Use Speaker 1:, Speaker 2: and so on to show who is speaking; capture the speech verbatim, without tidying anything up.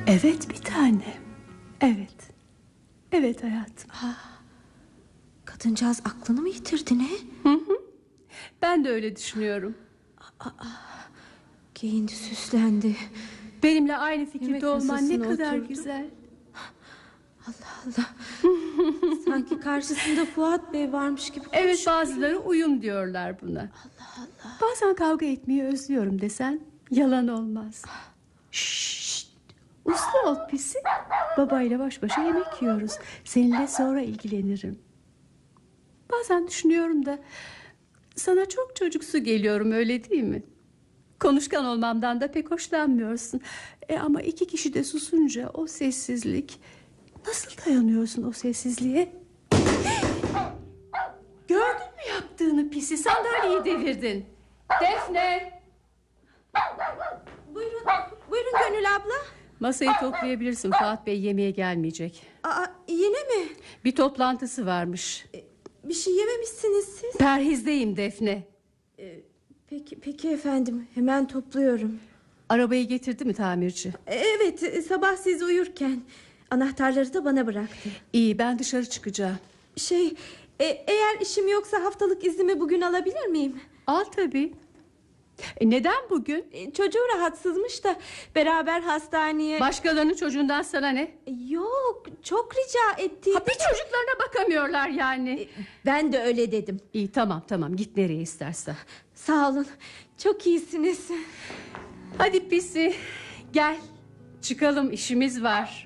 Speaker 1: Evet bir tane. Evet. Evet hayatım.
Speaker 2: Ha, kadıncağız aklını mı yitirdi ne?
Speaker 1: Hı hı. Ben de öyle düşünüyorum.
Speaker 2: Aa, giyindi, süslendi.
Speaker 1: Benimle aynı fikirde
Speaker 2: Yemek
Speaker 1: olman ne
Speaker 2: masasına
Speaker 1: kadar
Speaker 2: oturdu.
Speaker 1: güzel.
Speaker 2: Allah Allah. Sanki karşısında Fuat Bey varmış gibi konuşuyor.
Speaker 1: Evet, bazıları uyum diyorlar buna.
Speaker 2: Allah Allah.
Speaker 1: Bazen kavga etmeyi özlüyorum desen yalan olmaz. Şşşt. Uslu ol pisi. Babayla baş başa yemek yiyoruz. Seninle sonra ilgilenirim. Bazen düşünüyorum da sana çok çocuksu geliyorum, öyle değil mi? Konuşkan olmamdan da pek hoşlanmıyorsun. E ama iki kişi de susunca o sessizlik... Nasıl dayanıyorsun o sessizliğe? Gördün mü yaptığını pisi? Sandalyeyi devirdin. Defne!
Speaker 2: Buyurun, buyurun Gönül abla.
Speaker 1: Masayı toplayabilirsin, Fuat Bey yemeğe gelmeyecek.
Speaker 2: Aa, yine mi?
Speaker 1: Bir toplantısı varmış.
Speaker 2: E, bir şey yememişsiniz siz.
Speaker 1: Perhizdeyim Defne.
Speaker 2: E, peki, peki efendim, hemen topluyorum.
Speaker 1: Arabayı getirdi mi tamirci?
Speaker 2: E, evet, e, sabah siz uyurken. Anahtarları da bana bıraktı.
Speaker 1: İyi, ben dışarı çıkacağım.
Speaker 2: Şey, e, eğer işim yoksa haftalık iznimi bugün alabilir miyim?
Speaker 1: Al tabii. E neden bugün?
Speaker 2: E, çocuğu rahatsızmış da beraber hastaneye...
Speaker 1: Başkalarının çocuğundan sana ne?
Speaker 2: E, yok, çok rica etti.
Speaker 1: Ha, bir çocuklarına bakamıyorlar yani.
Speaker 2: E, ben de öyle dedim.
Speaker 1: İyi, tamam tamam, git nereye istersen.
Speaker 2: Sağ olun, çok iyisiniz.
Speaker 1: Hadi pisi, gel. Çıkalım, işimiz var.